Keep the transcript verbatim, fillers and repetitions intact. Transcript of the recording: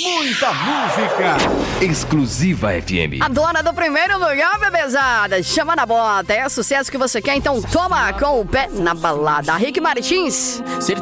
muita música. Exclusiva F M. A dona do primeiro lugar, bebezada. Chama na bota. É sucesso que você quer, então toma com o pé na balada. Rick Martins.